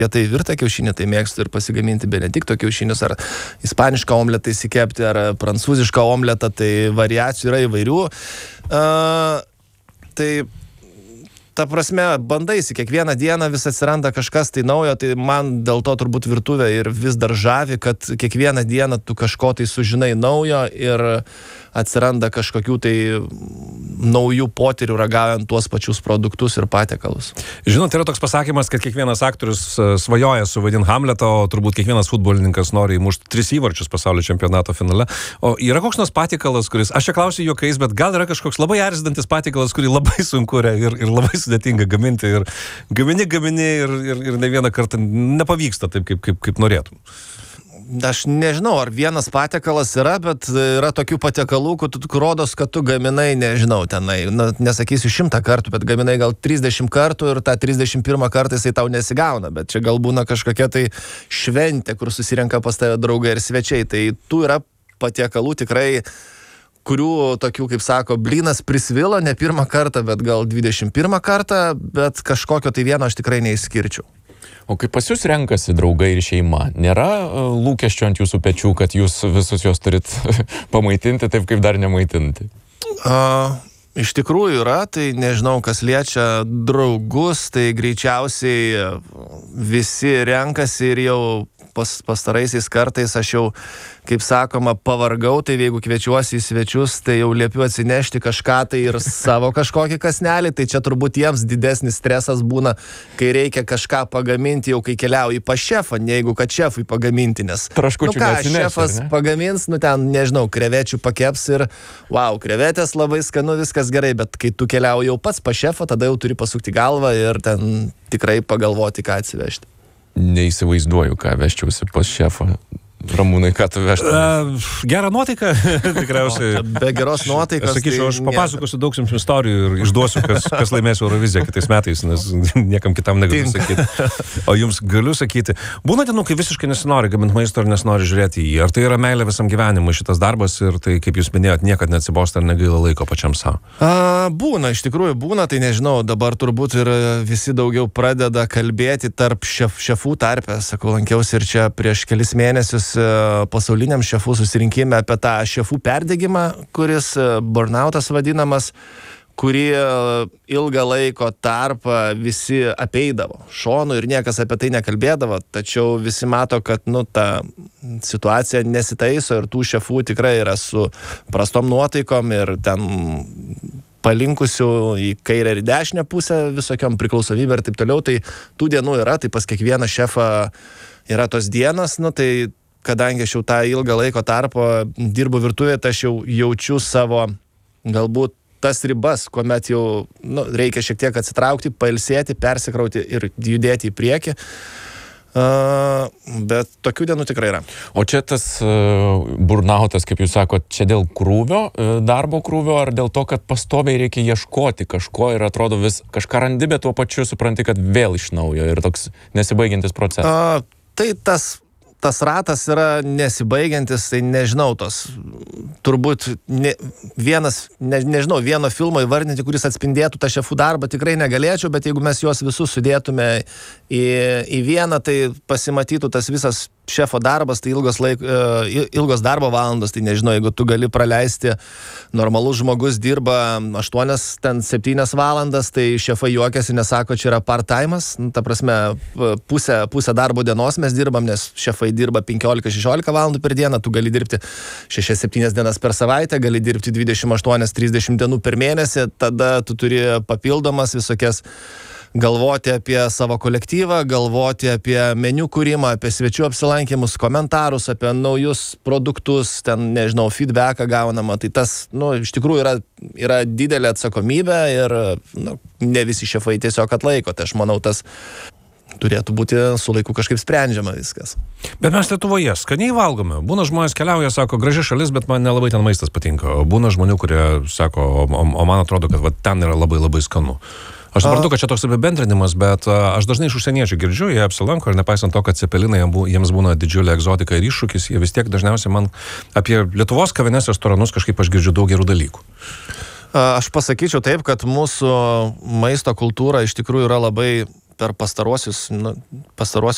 tai virtą kiaušinį, tai mėgstu ir pasigaminti Benedikto kiaušinius, ar ispanišką omletą įsikepti, ar prancūzišką omletą, tai variacijų yra įvairių. Tai ta prasme, bandaisi, kiekvieną dieną vis atsiranda kažkas tai naujo, tai man dėl to turbūt virtuvė ir vis dar žavi, kad kiekvieną dieną tu kažko tai sužinai naujo ir atsiranda kažkokių tai naujų potyrių ragaujant tuos pačius produktus ir patiekalus. Žinot, yra toks pasakymas, kad kiekvienas aktorius svajoja suvaidinti Hamletą, o turbūt kiekvienas futbolininkas nori įmušti 3 įvarčius pasaulio čempionato finale. O yra koks nors patiekalas, kuris, aš čia klausiu juokais, bet gal yra kažkoks labai erzinantis patiekalas, kurį labai sunku ir labai sudėtinga gaminti ir gamini ir ne vieną kartą nepavyksta taip, kaip norėtum. Aš nežinau, ar vienas patiekalas yra, bet yra tokių patiekalų, kur rodos, kad tu gaminai, nežinau, tenai, nesakysiu 100 kartų, bet gaminai gal 30 kartų ir tą 31 kartą jisai tau nesigauna, bet čia gal būna kažkokia tai šventė, kur susirenka pas tave draugai ir svečiai, tai tų yra patiekalų tikrai, kurių tokių, kaip sako, blynas prisvilo ne pirmą kartą, bet gal 21 kartą, bet kažkokio tai vieno aš tikrai neišskirčiau. O kaip pas jūs renkasi draugai ir šeima, nėra lūkesčio ant jūsų pečių, kad jūs visus jos turit pamaitinti taip, kaip dar nemaitinti? Iš tikrųjų yra, tai nežinau, kas liečia draugus, tai greičiausiai visi renkasi ir jau pastaraisiais kartais aš jau, kaip sakoma, pavargau, tai jeigu kviečiuosi į svečius, tai jau liepiu atsinešti kažką tai ir savo kažkokį kasnelį, tai čia turbūt jiems didesnis stresas būna, kai reikia kažką pagaminti, jau kai keliauji pas šefą, ne jeigu kad šefui pagaminti, nes šefas pagamins, ten, nežinau, krevečių pakeps ir wow, krevetės labai skanu, viskas gerai, bet kai tu keliauji jau pats pas šefą, tada jau turi pasukti galvą ir ten tikrai pagalvoti, ką atsivežti. Neįsivaizduoju, ką vežčiausi pas šefą. Ramūnai, ką tu vežtum? Gerą nuotaiką, tikriausiai. Be geros nuotaikos. Aš sakyčiau, aš papasakosiu daug jums istorijų ir išduosiu, kas laimės Euroviziją kitais metais, nes niekam kitam negaliu sakyti. O jums galiu sakyti, būna dienų, kai visiškai nesinori gaminti maisto ir nesinori žiūrėti į jį. Ar tai yra meilė visam gyvenimui šitas darbas ir tai, kaip jūs minėjot, niekad neatsibosta ar negaila laiko pačiam savo? Būna, iš tikrųjų būna, tai nežinau, dabar turbūt ir visi daugiau pradeda kalbėti tarp šefų tarpe. Sakau, lankiausi ir čia prieš kelis mėnesius pasauliniam šefų susirinkime apie tą šefų perdegimą, kuris burnoutas vadinamas, kurį ilgą laiko tarpą visi apeidavo šonu ir niekas apie tai nekalbėdavo, tačiau visi mato, kad ta situacija nesitaiso ir tų šefų tikrai yra su prastom nuotaikom ir ten palinkusių į kairę ir dešinę pusę visokiom priklausomybę ir taip toliau, tai tų dienų yra, tai pas kiekvieną šefą yra tos dienos, tai kadangi aš jau tą ilgą laiko tarpą dirbu virtuvėje, tai aš jau jaučiu savo galbūt tas ribas, kuomet jau reikia šiek tiek atsitraukti, pailsėti, persikrauti ir judėti į priekį. Bet tokių dienų tikrai yra. O čia tas burnautas, kaip jūs sakot, čia dėl krūvio, darbo krūvio, ar dėl to, kad pastoviai reikia ieškoti kažko ir atrodo vis kažką randi, bet tuo pačiu supranti, kad vėl iš naujo ir toks nesibaigiantis procesas? Tai tas ratas yra nesibaigiantis, tai nežinau, turbūt nežinau, vieno filmo įvardinti, kuris atspindėtų tą šefų darbą, tikrai negalėčiau, bet jeigu mes juos visus sudėtume į vieną, tai pasimatytų tas visas šefo darbas, tai ilgos darbo valandos, tai nežinau, jeigu tu gali praleisti, normalus žmogus dirba 8-7 valandas, tai šefai juokiasi, nesako, čia yra part-time'as, ta prasme, pusę darbo dienos mes dirbam, nes šefai dirba 15-16 valandų per dieną, tu gali dirbti 6-7 dienas per savaitę, gali dirbti 28-30 dienų per mėnesį, tada tu turi papildomas visokias galvoti apie savo kolektyvą, galvoti apie meniu kūrimą, apie svečių apsilankymus, komentarus, apie naujus produktus, ten, nežinau, feedbacką gaunama. Tai tas, iš tikrųjų yra didelė atsakomybė ir ne visi šefai tiesiog atlaiko. Tai aš manau, tas turėtų būti su laiku kažkaip sprendžiama viskas. Bet mes Lietuvoje skaniai valgome. Būna žmonės keliauja, sako, graži šalis, bet man nelabai ten maistas patinka. Būna žmonių, kurie sako, o man atrodo, kad ten yra labai labai skanu. Aš suprantu, kad čia toks apibendrinimas, bet aš dažnai iš užsieniečių girdžiu, jie apsilanko ir nepaisant to, kad cepelinai jiems būna didžiulė egzotika ir iššūkis, jie vis tiek dažniausiai man apie Lietuvos kavinės restoranus kažkaip aš girdžiu daug gerų dalykų. Aš pasakyčiau taip, kad mūsų maisto kultūra iš tikrųjų yra labai per pastaruosius